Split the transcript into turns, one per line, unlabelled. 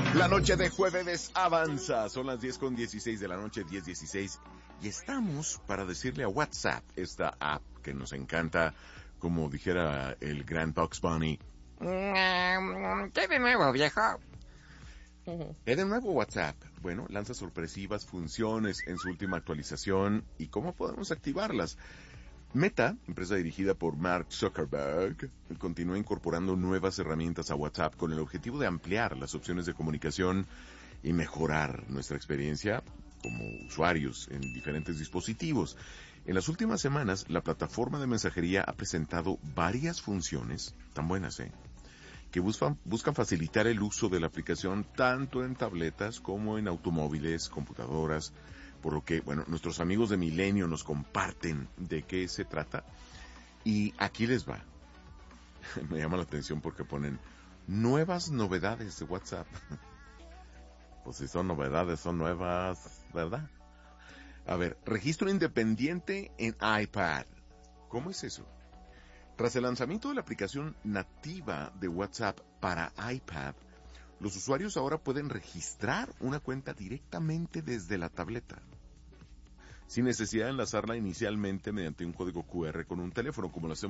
La noche de jueves avanza, son las 10:16 de la noche, 10:16, y estamos para decirle a WhatsApp, esta app que nos encanta, como dijera el gran Bugs Bunny.
¿Qué de nuevo, viejo?
¿Qué de nuevo WhatsApp? Bueno, lanza sorpresivas funciones en su última actualización, ¿y cómo podemos activarlas? Meta, empresa dirigida por Mark Zuckerberg, continúa incorporando nuevas herramientas a WhatsApp con el objetivo de ampliar las opciones de comunicación y mejorar nuestra experiencia como usuarios en diferentes dispositivos. En las últimas semanas, la plataforma de mensajería ha presentado varias funciones, tan buenas, que buscan facilitar el uso de la aplicación tanto en tabletas como en automóviles, computadoras, por lo que, bueno, nuestros amigos de Milenio nos comparten de qué se trata. Y aquí les va. Me llama la atención porque ponen nuevas novedades de WhatsApp. Pues si son novedades, son nuevas, ¿verdad? A ver, registro independiente en iPad. ¿Cómo es eso? Tras el lanzamiento de la aplicación nativa de WhatsApp para iPad, los usuarios ahora pueden registrar una cuenta directamente desde la tableta, sin necesidad de enlazarla inicialmente mediante un código QR con un teléfono, como lo hacemos